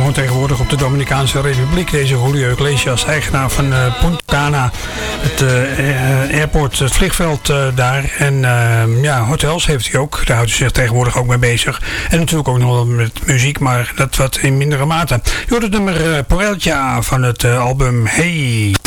woont tegenwoordig op de Dominicaanse Republiek. Deze Julio Iglesias, eigenaar van Punta Cana, het airport, het vliegveld daar. En hotels heeft hij ook. Daar houdt hij zich tegenwoordig ook mee bezig. En natuurlijk ook nog wel met muziek, maar dat wat in mindere mate. Je hoort het nummer Porelja van het album Hey.